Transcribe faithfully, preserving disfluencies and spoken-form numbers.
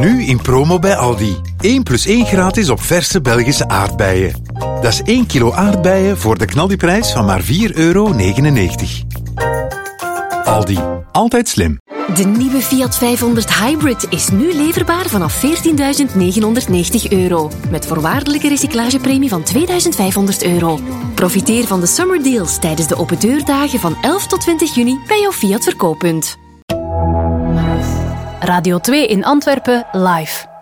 Nu in promo bij Aldi. één plus één gratis op verse Belgische aardbeien. Dat is één kilo aardbeien voor de knaldiprijs van maar vier euro negenennegentig. Aldi. Altijd slim. De nieuwe Fiat vijfhonderd Hybrid is nu leverbaar vanaf veertienduizend negenhonderdnegentig euro. Met voorwaardelijke recyclagepremie van tweeduizend vijfhonderd euro. Profiteer van de summer deals tijdens de open deurdagen van elf tot twintig juni bij jouw Fiat verkooppunt. Radio twee in Antwerpen live.